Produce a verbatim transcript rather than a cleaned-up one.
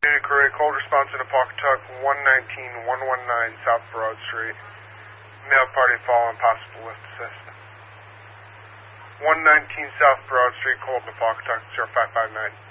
Unit Correct, cold response in Apocatuck, one nineteen one nineteen South Broad Street. Male party fallen, possible lift assist. one nineteen South Broad Street, cold Apocatuck, zero five five nine.